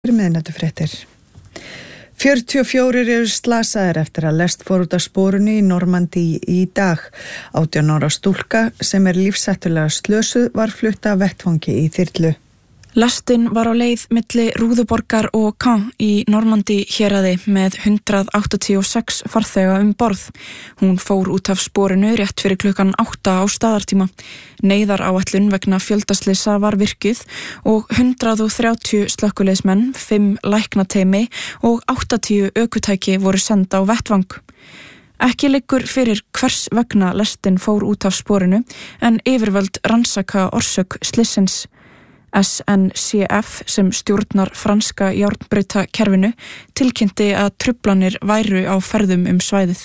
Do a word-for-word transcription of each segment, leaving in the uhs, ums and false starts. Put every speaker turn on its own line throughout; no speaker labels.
miðnætufréttir. fjörutíu og fjórir eru slasaðir eftir að lest fór út af sporunu í Normandí í dag. átján ára stúlka sem er lífshættulega slösuð var flutt af vettvangi í þyrlu.
Lestin var á leið milli Rúðuborgar og Caen í Normandí héraði með hundrað áttatíu og sex farþega um borð. Hún fór út af sporinu rétt fyrir klukkan átta á staðartíma. Neyðaráætlun vegna fjöldaslysa var virkjuð og hundrað og þrjátíu slökkviliðsmenn, fimm læknateymi og áttatíu ökutæki voru send á vettvang. Ekki liggur fyrir hvers vegna lestin fór út af sporinu en yfirvöld rannsaka orsök slysins. S N C F sem stjórnar franska járnbrautakerfinu tilkynnti að truflanir væru á ferðum um svæðið.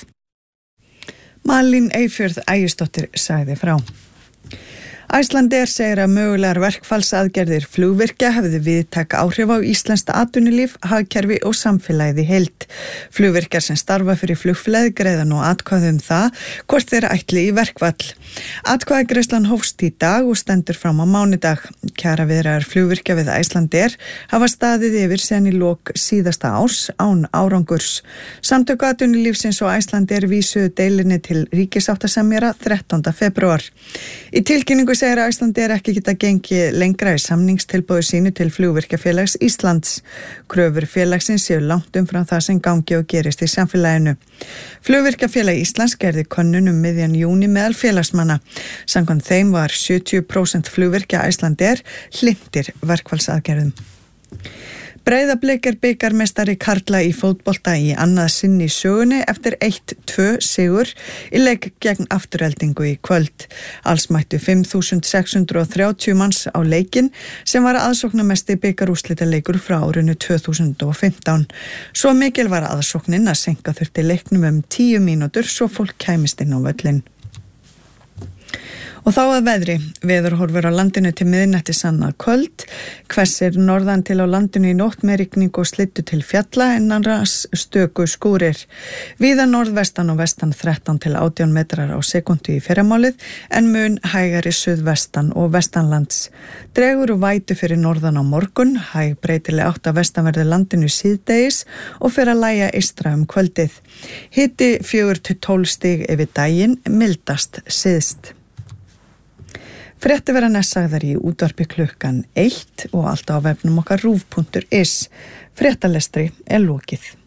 Malín Eyfjörð Ægisdóttir sagði frá. Icelandair segir að mögulegar verkfallsaðgerðir flugvirkja hefði víðtæk áhrif á íslenskt atvinnulíf, hagkerfi og samfélagið í heild. Flugvirkjar sem starfa fyrir flugfélagið greiða nú atkvæði um það hvort þeir ætli í verkfall. Atkvæðagreiðslan hófst í dag og stendur fram á mánudag. Kjaraviðræður flugvirkja við Icelandair hafa staðið yfir síðan í lok síðasta árs án árangurs. Samtök atvinnulífsins og Icelandair vísuðu deilinni til ríkisáttasemjara þrettánda febrúar. Í tilkynningu segir að Icelandair ekki geta gengið lengra í samningstilboði sínu til flugvirkjafélags Íslands. Kröfur félagsins séu langt umfram það sem gangi og gerist í samfélaginu. Flugvirkjafélag Íslands gerði könnun um miðjan júní meðal félagsmanna. Samkvæmt þeim var sjötíu prósent flugvirkja Icelandair hlynntir verkfallsaðgerðum. Breiðablik er bikarmeistari karla í fótbolta í annað sinn í sögunni eftir eitt tvö sigur í leik gegn Aftureldingu í kvöld. Alls mættu fimm þúsund sex hundruð og þrjátíu manns á leikinn sem var aðsóknarmesti bikarúrslitaleikur frá árinu tvö þúsund og fimmtán. Svo mikil var aðsóknin að seinka þurfti leiknum um tíu mínútur svo fólk kæmist inn á völlinn. Og þá að veðri, veðurhorfur á landinu til miðnættis annað kvöld, hvessir norðan til á landinu í nótt með rigning og slyddu til fjalla en annars stöku skúrir. Víða norðvestan og vestan þrettán til átján metrar á sekundu í fyrramálið en mun hægari suðvestan og vestanlands. Dregur og vætu fyrir norðan á morgun, hæg breytileg átt að vestanverðu landinu síðdegis og fyrir að lægja eystra um kvöldið. Hiti fjögur til tólf stig yfir daginn, mildast syðst. Fréttir verða næst sagðar í útvarpi klukkan eitt og allt á vefnum okkar rúv punktur is. Fréttalestri er lokið.